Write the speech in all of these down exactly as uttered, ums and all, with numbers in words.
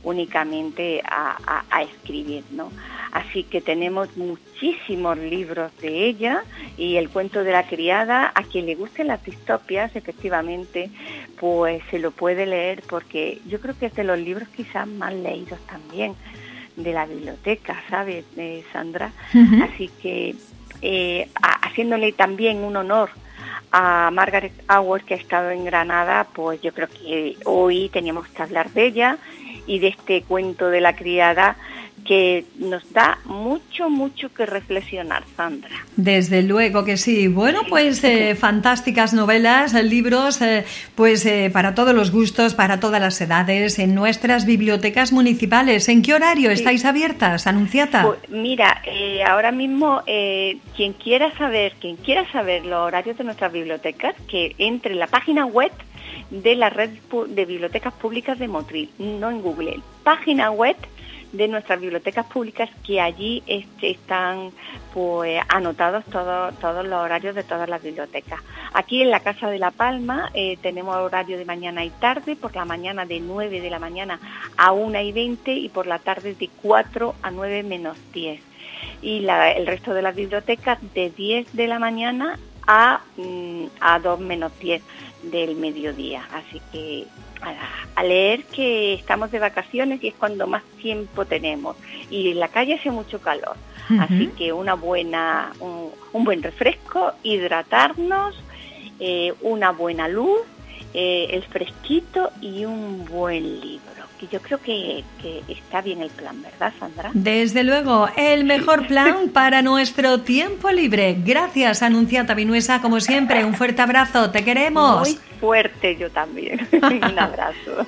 únicamente a, a, a escribir, ¿no? Así que tenemos muchísimos libros de ella, y el cuento de la criada, a quien le gusten las distopias, efectivamente, pues se lo puede leer, porque yo creo que es de los libros quizás más leídos también de la biblioteca, ¿sabes, eh, Sandra? Uh-huh. Así que eh, a, haciéndole también un honor a Margaret Atwood, que ha estado en Granada, pues yo creo que hoy teníamos que hablar de ella y de este cuento de la criada, que nos da mucho, mucho que reflexionar, Sandra. Desde luego que sí. Bueno, pues eh, fantásticas novelas, libros, eh, pues eh, para todos los gustos, para todas las edades, en nuestras bibliotecas municipales. ¿En qué horario sí. estáis abiertas, Anunciata? Pues mira, eh, ahora mismo, eh, quien quiera saber, quien quiera saber los horarios de nuestras bibliotecas, que entre en la página web de la Red de Bibliotecas Públicas de Motril, no en Google, página web de nuestras bibliotecas públicas, que allí este, están pues anotados todos todos los horarios de todas las bibliotecas. Aquí en la Casa de la Palma eh, tenemos horario de mañana y tarde, por la mañana de nueve de la mañana a una y veinte, y por la tarde de cuatro a nueve menos diez. Y la, el resto de las bibliotecas de diez de la mañana a, mm, a dos menos diez del mediodía. Así que a leer, que estamos de vacaciones y es cuando más tiempo tenemos, y en la calle hace mucho calor, uh-huh. así que una buena un, un buen refresco, hidratarnos, eh, una buena luz, eh, el fresquito y un buen libro, que yo creo que, que está bien el plan, ¿verdad, Sandra? Desde luego, el mejor plan para nuestro tiempo libre. Gracias, Anunciata Vinuesa, como siempre, un fuerte abrazo, te queremos. Muy fuerte, yo también. Un abrazo.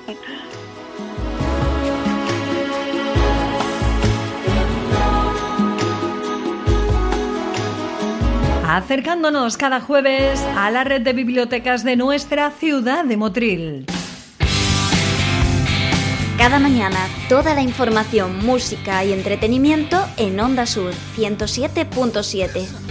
Acercándonos cada jueves a la red de bibliotecas de nuestra ciudad de Motril. Cada mañana, toda la información, música y entretenimiento en Onda Sur ciento siete punto siete.